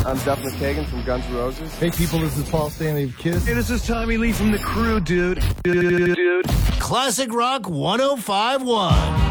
I'm Duff McKagan from Guns N' Roses. Hey people, this is Paul Stanley of KISS. Hey, this is Tommy Lee from The Crew, dude. Classic Rock 105.1.